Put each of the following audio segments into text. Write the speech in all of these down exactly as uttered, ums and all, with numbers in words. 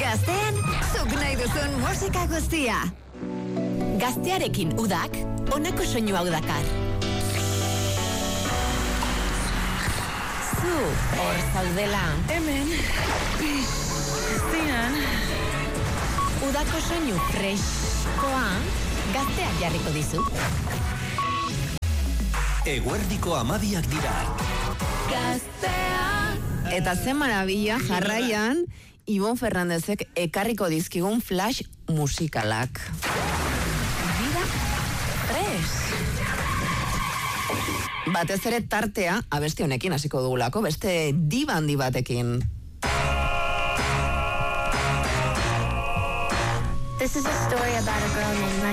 Gaztean, zuk nahi duzun musika guztia. Gaztearekin udak, honako soinu hau dakar. Zu, hor zaudela. Hemen, piztinan. Udako soinu freskoa, gazteak jarriko dizu. Eguerdiko amabiak dira. Gaztea. Eta ze marabila jarraian, Ibon Fernandezek ekarriko dizkigun flash musikalak. Dira, tres. Batez ere tartea, abesti honekin hasiko dugulako, beste diba handi batekin. This is a story about a girl named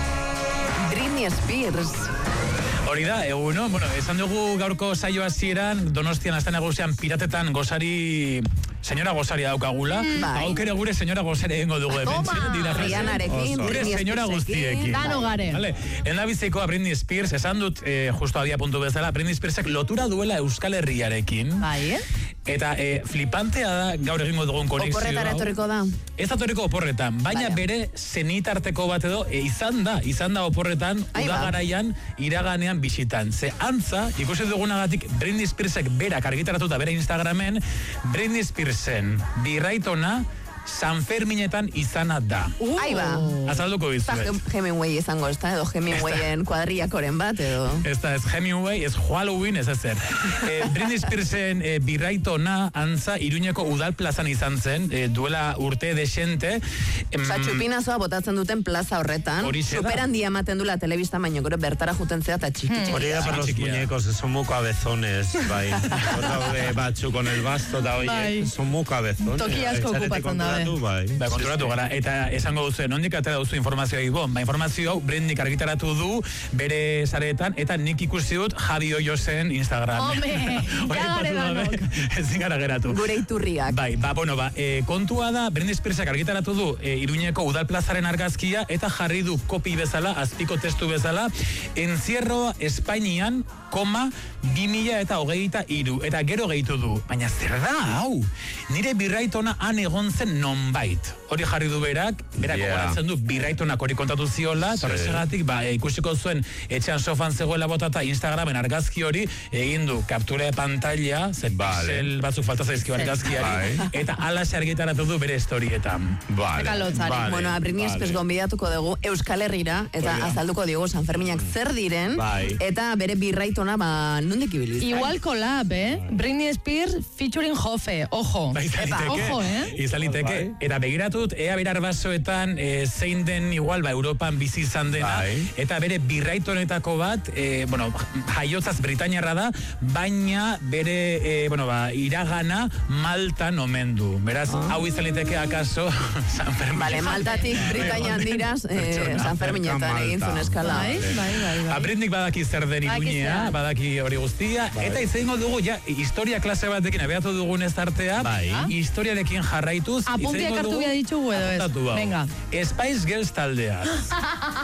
Lucky. Britney Spears. Hori da, eguno, bueno, esan dugu gaurko saio hasieran Donostian azten nagusian piratetan gozari, senyora gozari daukagula. Bai. Aukere gure senyora gozari egingo dugu ebentzien. Rianarekin, Gure Britney senyora guztiekin. Dan hogare. Vale, endabizikoa Britney Spears, esan dut, eh, justo adia puntu bezala, Britney Spearsek lotura duela Euskal Herriarekin. Bai, eh? Eta eh, flipantea da gaur egingo dugun konexio. Oporretara etorriko da. Ez atoriko oporretan, baina Baina. bere zenitarteko bat edo e, izan da, izan da oporretan, Ai, ba. udagaraian, iraganean bisitan. Ze antza, ikusi dugunagatik Britney Spearsek berak argitaratuta bere Instagramen, Britney Spearsen birraitona San Ferminetan izana da. Uh. Ai ba. Azalduko Eta bizuet. Hemingway izango, ez da? Edo Hemingwayen kuadriakoren bat, edo... Ez da, ez Hemingway, ez Halloween, ez ezer. E, Britney Spearsen e, birraitona antza Iruñeko udal plazan izan zen, e, duela urte desente. Em, Osa, txupinazoa botatzen duten plaza horretan, Horixe da. superan dia ematen du la telebista, baino gero bertara juten zea eta txiki txiki. Hori da para los Chiquilla. muñecos, son muy cabezones, bai. Hor daude batzu con el basto, da, oie, Bai. son muy cabezones. Toki asko Zarete okupatzen dabe. konturatu, bai. Ba, konturatu gara, eta esango duzu, nondik atera duzu informazioa Ibon? Ba, informazio hau Britney argitaratu du bere sareetan, eta nik ikusi dut Javi Oiosen Instagram. Home, Hori ja aipatu gare gabe, danok. ezin gara geratu. Gure iturriak. Bai, ba, bueno, ba, e, kontua da, Britney Spearsek argitaratu du e, Iruñeko udal plazaren argazkia, eta jarri du kopi bezala, azpiko testu bezala, encierroa Espainian, koma, bi mila eta hogeita iru, eta gero gehitu du. Baina zer da, hau? Nire birraitona han egon zen nonbait. Hori jarri du berak, berak Yeah. gogoratzen du birraitonak hori kontatu ziola, eta Sí. horregatik, ba, e, ikusiko zuen etxean sofan zegoela botata Instagramen argazki hori, egin du kaptura de pantalla, ze Vale. pixel batzuk falta zaizkio argazkiari, Bai. eta ala argitaratu du bere historietan. Vale, Ekalotzari. vale, Bueno, a Britney vale. Spears gonbidatuko dugu Euskal Herrira, eta Hori da. azalduko diogu San Ferminak zer diren, Bai. eta bere birraitona, ba, nondik ibiliz. Igual collab, eh? Britney Spears featuring Jofe, ojo. Ba, izan Epa, liteke, ojo, eh? izan liteke. Bai. Eta begiratut, ea bere arbasoetan e, zein den igual, ba, Europan bizi izan dena, Bai. eta bere birraitonetako bat, e, bueno, jaiotzaz Britainiarra da, baina bere, e, bueno, ba, iragana Maltan omen du. Beraz, hau izan liteke akaso San Fermin. Bale, Maltatik Britainian diraz, eh, San Ferminetan Malta. egin zuen eskala. Bai, bai, bai, A bai. Britney badaki zer den Badaki Iruñea, zer. badaki hori guztia, eta izango dugu, ja, historia klase batekin abiatu dugun ez artea, Bai. historiarekin jarraituz, Apuntiak hitz egingo hartu dugu- behar ditugu edo ez? Apuntatu hau. Venga. Spice Girls taldea.